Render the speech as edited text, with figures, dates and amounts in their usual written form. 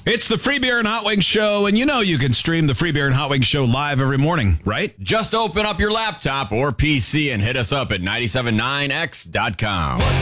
It's the Free Beer and Hot Wings Show, and you know you can stream the Free Beer and Hot Wings Show live every morning, right? Just open up your laptop or PC and hit us up at 979x.com.